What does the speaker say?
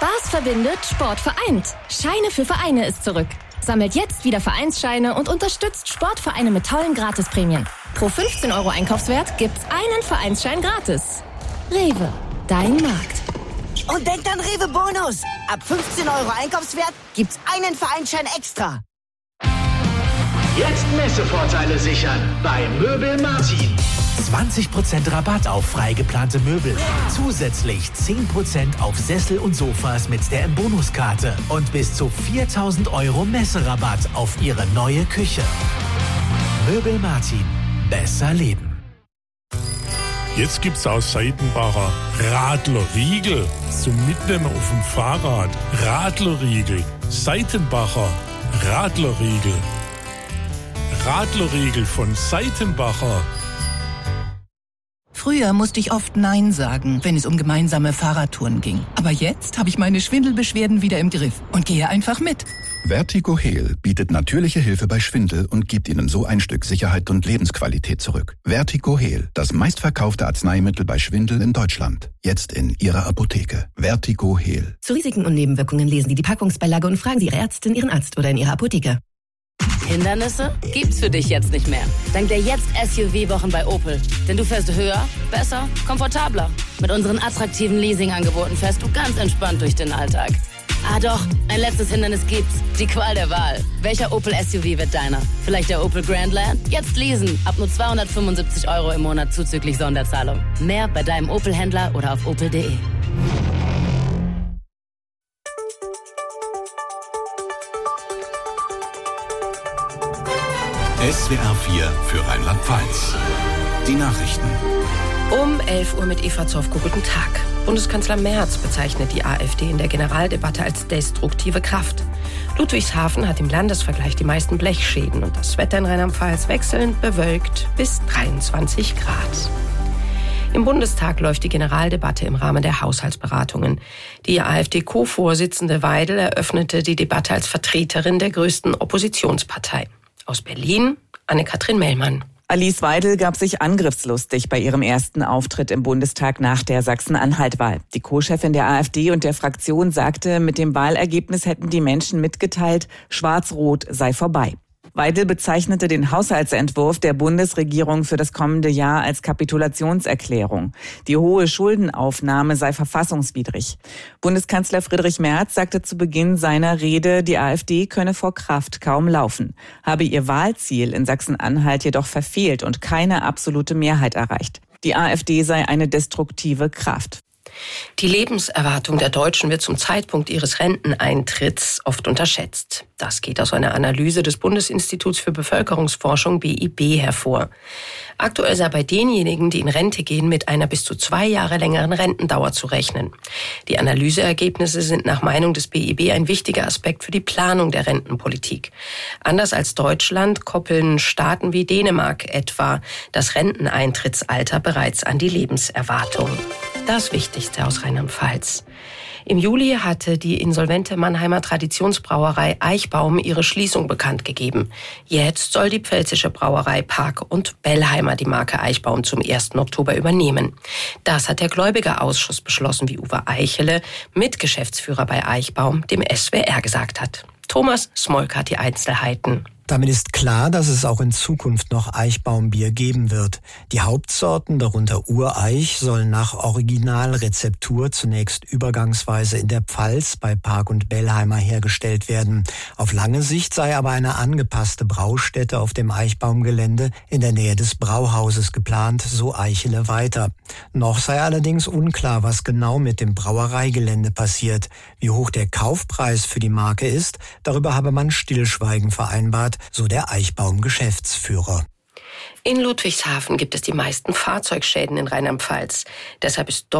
Spaß verbindet, Sport vereint. Scheine für Vereine ist zurück. Sammelt jetzt wieder Vereinsscheine und unterstützt Sportvereine mit tollen Gratisprämien. Pro 15 € Einkaufswert gibt's einen Vereinsschein gratis. Rewe, dein Markt. Und denkt an Rewe Bonus. Ab 15 € Einkaufswert gibt's einen Vereinsschein extra. Jetzt Messevorteile sichern bei Möbel Martin. 20% Rabatt auf frei geplante Möbel. Zusätzlich 10% auf Sessel und Sofas mit der M-Bonus-Karte. Und bis zu 4.000 € Messerabatt auf Ihre neue Küche. Möbel Martin. Besser leben. Jetzt gibt's aus Seitenbacher Radlerriegel zum Mitnehmen auf dem Fahrrad. Radlerriegel. Seitenbacher Radlerriegel. Radlerriegel von Seitenbacher. Früher musste ich oft Nein sagen, wenn es um gemeinsame Fahrradtouren ging. Aber jetzt habe ich meine Schwindelbeschwerden wieder im Griff und gehe einfach mit. Vertigo Heal bietet natürliche Hilfe bei Schwindel und gibt Ihnen so ein Stück Sicherheit und Lebensqualität zurück. Vertigo Heal, das meistverkaufte Arzneimittel bei Schwindel in Deutschland. Jetzt in Ihrer Apotheke. Vertigo Heal. Zu Risiken und Nebenwirkungen lesen Sie die Packungsbeilage und fragen Sie Ihre Ärztin, Ihren Arzt oder in Ihrer Apotheke. Hindernisse gibt's für dich jetzt nicht mehr. Dank der Jetzt-SUV-Wochen bei Opel. Denn du fährst höher, besser, komfortabler. Mit unseren attraktiven Leasing-Angeboten fährst du ganz entspannt durch den Alltag. Ah doch, ein letztes Hindernis gibt's. Die Qual der Wahl. Welcher Opel SUV wird deiner? Vielleicht der Opel Grandland? Jetzt leasen. Ab nur 275 € im Monat zuzüglich Sonderzahlung. Mehr bei deinem Opel-Händler oder auf opel.de. SWR 4 für Rheinland-Pfalz. Die Nachrichten. Um 11 Uhr mit Eva Zoffko. Guten Tag. Bundeskanzler Merz bezeichnet die AfD in der Generaldebatte als destruktive Kraft. Ludwigshafen hat im Landesvergleich die meisten Blechschäden und das Wetter in Rheinland-Pfalz wechselnd bewölkt bis 23 Grad. Im Bundestag läuft die Generaldebatte im Rahmen der Haushaltsberatungen. Die AfD-Co-Vorsitzende Weidel eröffnete die Debatte als Vertreterin der größten Oppositionspartei. Aus Berlin, Anne-Kathrin Mellmann. Alice Weidel gab sich angriffslustig bei ihrem ersten Auftritt im Bundestag nach der Sachsen-Anhalt-Wahl. Die Co-Chefin der AfD und der Fraktion sagte, mit dem Wahlergebnis hätten die Menschen mitgeteilt, Schwarz-Rot sei vorbei. Weidel bezeichnete den Haushaltsentwurf der Bundesregierung für das kommende Jahr als Kapitulationserklärung. Die hohe Schuldenaufnahme sei verfassungswidrig. Bundeskanzler Friedrich Merz sagte zu Beginn seiner Rede, die AfD könne vor Kraft kaum laufen, habe ihr Wahlziel in Sachsen-Anhalt jedoch verfehlt und keine absolute Mehrheit erreicht. Die AfD sei eine destruktive Kraft. Die Lebenserwartung der Deutschen wird zum Zeitpunkt ihres Renteneintritts oft unterschätzt. Das geht aus einer Analyse des Bundesinstituts für Bevölkerungsforschung BIB hervor. Aktuell sei bei denjenigen, die in Rente gehen, mit einer bis zu 2 Jahre längeren Rentendauer zu rechnen. Die Analyseergebnisse sind nach Meinung des BIB ein wichtiger Aspekt für die Planung der Rentenpolitik. Anders als Deutschland koppeln Staaten wie Dänemark etwa das Renteneintrittsalter bereits an die Lebenserwartung. Das Wichtigste aus Rheinland-Pfalz. Im Juli hatte die insolvente Mannheimer Traditionsbrauerei Eichbaum ihre Schließung bekannt gegeben. Jetzt soll die pfälzische Brauerei Park und Bellheimer die Marke Eichbaum zum 1. Oktober übernehmen. Das hat der Gläubigerausschuss beschlossen, wie Uwe Eichele, Mitgeschäftsführer bei Eichbaum, dem SWR gesagt hat. Thomas Smolk hat die Einzelheiten. Damit ist klar, dass es auch in Zukunft noch Eichbaumbier geben wird. Die Hauptsorten, darunter Ureich, sollen nach Originalrezeptur zunächst übergangsweise in der Pfalz bei Park und Bellheimer hergestellt werden. Auf lange Sicht sei aber eine angepasste Braustätte auf dem Eichbaumgelände in der Nähe des Brauhauses geplant, so Eichele weiter. Noch sei allerdings unklar, was genau mit dem Brauereigelände passiert. Wie hoch der Kaufpreis für die Marke ist, darüber habe man Stillschweigen vereinbart, so der Eichbaum-Geschäftsführer. In Ludwigshafen gibt es die meisten Fahrzeugschäden in Rheinland-Pfalz. Deshalb ist dort